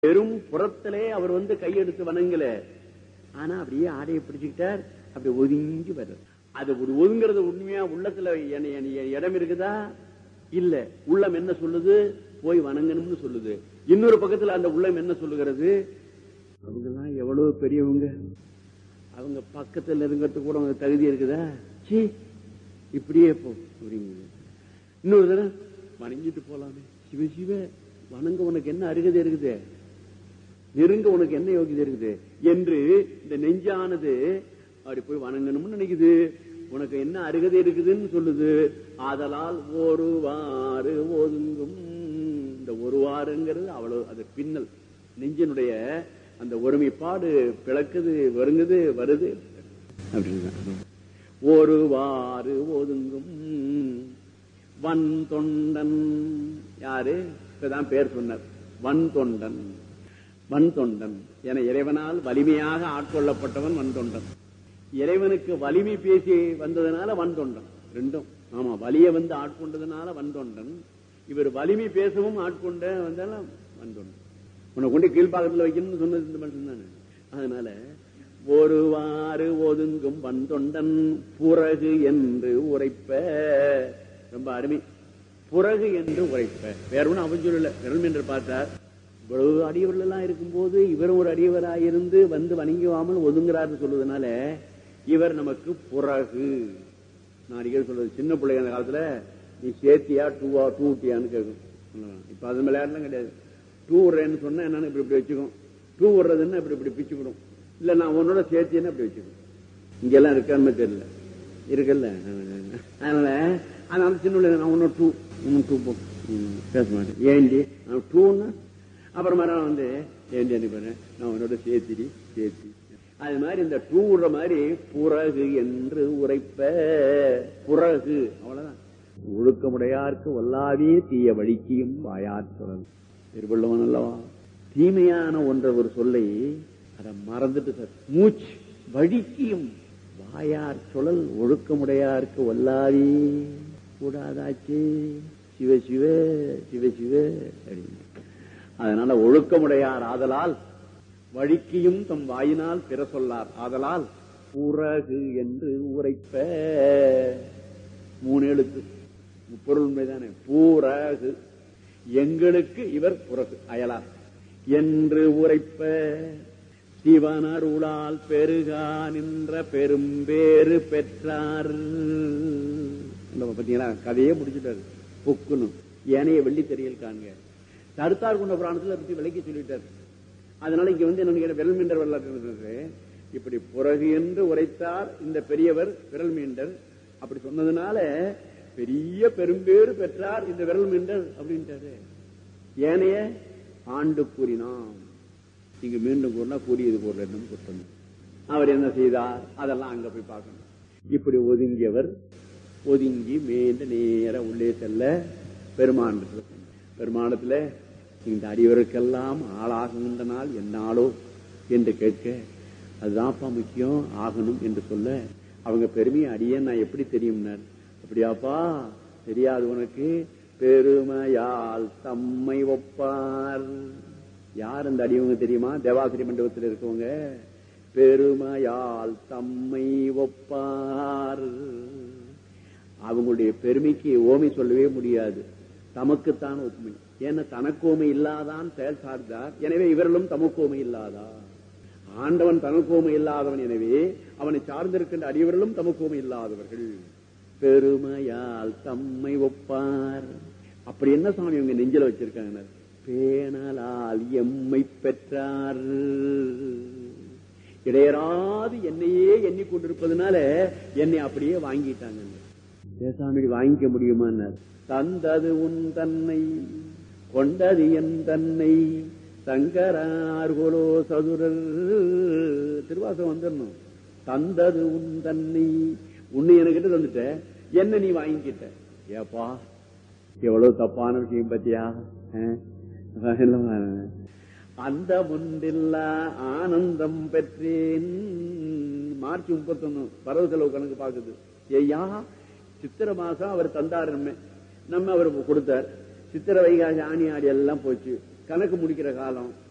வெறும் புறத்திலே அவர் கையெடுத்து வணங்கல. ஆனா அப்படியே ஆடையை பிடிச்சுக்கிட்டார், அப்படி ஒதுங்கி வர்றார். அது ஒரு ஒதுங்கிறது உண்மையா உள்ளத்துல இடம் இருக்குதா? இல்ல. உள்ளம் என்ன சொல்லுது? போய் வணங்கணும்னு சொல்லுது. இன்னொரு பக்கத்துல அந்த உள்ளம் என்ன சொல்லுகிறது? அவங்க எல்லாம் எவ்வளவு பெரியவங்க, அவங்க பக்கத்துல இருக்கிறதுக்கு கூட அவங்க தகுதி இருக்குதா? சீ, இப்படியே போ அப்படிங்கிறது. இன்னொரு தடவை வணங்கிட்டு போலாமே. சிவ சிவ, வணங்க உனக்கு என்ன அருகதை இருக்குது, நெருங்க உனக்கு என்ன யோகிதை இருக்குது என்று இந்த நெஞ்சானது அப்படி போய் வணங்கணும்னு நினைக்குது. உனக்கு என்ன அருகதை இருக்குதுன்னு சொல்லுது. ஆதலால் ஒருவாறு ஒதுங்கும். இந்த ஒருவாறுங்கிறது அவ்வளவு அது பின்னல். நெஞ்சினுடைய அந்த ஒருமைப்பாடு பிளக்குது, வருங்குது, வருது அப்படின்னு. ஒருவாறு ஒதுங்கும் வன் தொண்டன். யாரு? இப்பதான் பேர் சொன்னார். வன் தொண்டன். வன் தொண்டன் என இறைவனால் வலிமையாக ஆட்கொள்ளப்பட்டவன் வன் தொண்டன். இறைவனுக்கு வலிமை பேசி வந்ததுனால வன் தொண்டன். ரெண்டும். ஆமா, வலிய ஆட்கொண்டதுனால வன் தொண்டன். இவர் வலிமை பேசவும் ஆட்கொண்ட வந்தாலும் வன் தொண்டன். உன்னை கொண்டு கீழ்பாகத்தில் வைக்கணும்னு சொன்னது இந்த மாதிரி தானே. அதனால ஒருவாறு ஒதுங்கும் வன் தொண்டன் புறகு என்று உரைப்ப. ரொம்ப அருமை. புறகு என்று உரைப்ப. வேற ஒன்னும் அவன் சொல்லல. விரல் என்று பார்த்தார். இவ்வளவு அடியவர்கள் எல்லாம் இருக்கும் போது இவரும் ஒரு அடியவராயிருந்து வணங்குவாமல் ஒதுங்குறாரு சொல்லுவதனால இவர் நமக்கு புறகு. நான் சொல்றது, சின்ன பிள்ளைங்க அந்த காலத்துல நீ சேர்த்தியா டூவா டூட்டியான்னு கேட்கும். இப்ப அது விளையாடுலாம் கிடையாது. டூ விடுறேன்னு சொன்னா என்னன்னு இப்படி இப்படி வச்சுக்கும். டூ விடுறதுன்னா இப்படி இப்படி பிச்சுக்கணும். இல்ல நான் உன்னோட சேர்த்தியன்னு அப்படி வச்சுக்கணும். இங்கெல்லாம் இருக்கான்னு தெரியல. இருக்குல்ல. அதனால அதனால சின்ன பிள்ளை நான் உன்னோட டூ டூ போ பேச மாட்டேன். ஏண்டி நான் டூன்னா அப்புறமா ஏண்டி அனுப்பேன் நான் உன்னோட சேர்த்திடி சேர்த்தி. அது மாதிரி இந்த டூ விடுற மாதிரி புறகு என்று உரைப்ப. புறகு அவ்வளவுதான். ஒழுக்கமுடையாருக்கு வல்லாவே தீய வழிக்கியும் வாயார் சொல்லல். திருவள்ளுவன் அல்லவா தீமையான ஒன்ற ஒரு சொல்லை அதை மறந்துட்டு சார் மூச்சு வழிக்கியும் வாயார் சொல்லல் ஒழுக்கமுடையாருக்கு வல்லாவே கூடாதாச்சு. சிவ சிவ சிவ சிவ அப்படின்னு. அதனால ஒழுக்கமுடையார் ஆதலால் வழிக்கியும் தம் வாயினால் பிற சொல்லார். ஆதலால் புறகு என்று உரைப்ப. 3 எழுத்து பொருள் உண்மைதானே. பூரகு எங்களுக்கு இவர் புறகு அயலார் என்று உரைப்ப. சிவனருளால் பெருகா நின்ற பெரும்பேறு பெற்றார். பாத்தீங்களா, கதையே முடிச்சுட்டாரு. பொக்குன்னு ஏனைய வெள்ளி தெரியல் காண்க. தடுத்தார் கொண்ட புராணத்துல பத்தி விலைக்கு சொல்லிட்டாரு. அதனால இங்க என்ன விரல் மீண்டர் வரலாற்று இப்படி புறகு என்று உரைத்தார் இந்த பெரியவர் விரல் மீண்டர். அப்படி சொன்னதுனால பெரிய பெரும்பேறு பெற்றார் இந்த விரல் மீண்டர் அப்படின்ட்டாரு. ஏனைய ஆண்டு கூறினான். இங்க மீண்டும் கூறினா கூறியது போடுறதும் குற்றம். அவர் என்ன செய்தார் அதெல்லாம் அங்க போய் பார்க்கணும். இப்படி ஒதுங்கியவர் ஒதுங்கி மீண்டு நேர உள்ளே செல்ல பெருமாண்டத்துல. பெருமாண்டத்துல இந்த அடியவருக்கெல்லாம் ஆளாகுகின்ற நாள் என்னாலோ என்று கேட்க, அதுதான்ப்பா முக்கியம் ஆகணும் என்று சொல்ல, அவங்க பெருமையை அடியே நான் எப்படி தெரியும்னார். அப்படியாப்பா தெரியாது உனக்கு. பெருமையால் தம்மை ஒப்பார். யார் அந்த அடியவங்க தெரியுமா? தேவாசிரி மண்டபத்தில் இருக்கவங்க. பெருமையால் தம்மை ஒப்பார். அவங்களுடைய பெருமைக்கு ஓமை சொல்லவே முடியாது. தமக்குத்தான் ஒப்புமை. ஏன்னா தனக்கோமை இல்லாதான் செயல் சார்ந்தார். எனவே இவர்களும் தமக்கோமை இல்லாதார். ஆண்டவன் தனக்கோமை இல்லாதவன். எனவே அவனை சார்ந்திருக்கின்ற அடியவர்களும் தமக்கோமை இல்லாதவர்கள். பெருமையால் தம்மை ஒப்பார். அப்படி என்ன சாமி இவங்க நெஞ்சில வச்சிருக்காங்க? பேணலால் எம்மை பெற்றார். இடையராது என்னையே எண்ணிக்கொண்டிருப்பதனால என்னை அப்படியே வாங்கிட்டாங்க. பேசாமி வாங்கிக்க முடியுமா? தந்தது உன் தன்னை கொண்டது என் தன்னை சங்கரார்கோலோ சதுரர். திருவாசகம் வந்துடணும். தந்தது உன் தன்னை, உன்னை என்கிட்ட தந்துட்ட, என்ன நீ வாங்கிக்கிட்ட. ஏப்பா எவ்வளவு தப்பான விஷயம் பத்தியா. அந்த முன்பில்லா ஆனந்தம் பெற்றேன். மார்ச் 31 பரவ செலவு கணக்கு பாக்குது. ஐயா சித்திர மாசம் அவர் தந்தார், நம்ம அவர் கொடுத்தார். சித்திர வைகாசி ஆணி ஆடி எல்லாம் போச்சு. கணக்கு முடிக்கிற காலம்